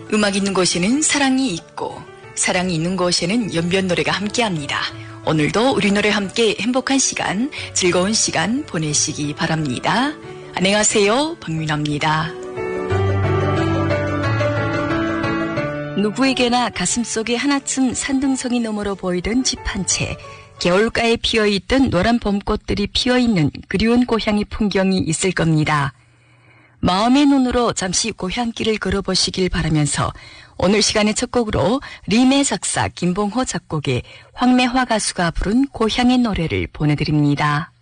음악 있는 곳에는 사랑이 있고 사랑이 있는 곳에는 연변 노래가 함께합니다. 오늘도 우리 노래 함께 행복한 시간, 즐거운 시간 보내시기 바랍니다. 안녕하세요, 박민아입니다. 누구에게나 가슴속에 하나쯤 산등성이 너머로 보이던 집 한 채, 겨울가에 피어있던 노란 봄꽃들이 피어있는 그리운 고향의 풍경이 있을 겁니다. 마음의 눈으로 잠시 고향길을 걸어보시길 바라면서 오늘 시간의 첫 곡으로 림의 작사 김봉호 작곡의 황매화 가수가 부른 고향의 노래를 보내드립니다.